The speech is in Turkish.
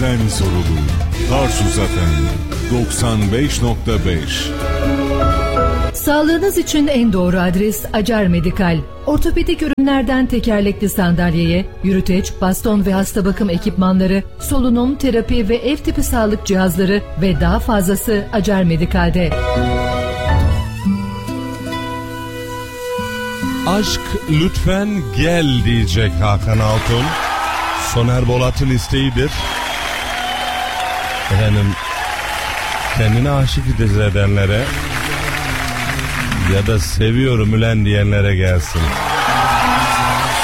Fen sorulu. Tarsus FM 95.5. Sağlığınız için en doğru adres Acar Medikal. Ortopedik ürünlerden tekerlekli sandalyeye, yürüteç, baston ve hasta bakım ekipmanları, solunum, terapi ve ev tipi sağlık cihazları ve daha fazlası Acar Medikal'de. Aşk lütfen gel diyecek Hakan Altun. Soner Bolat'ın isteğidir. Efendim, kendine aşık edenlere ya da seviyorum ülen diyenlere gelsin.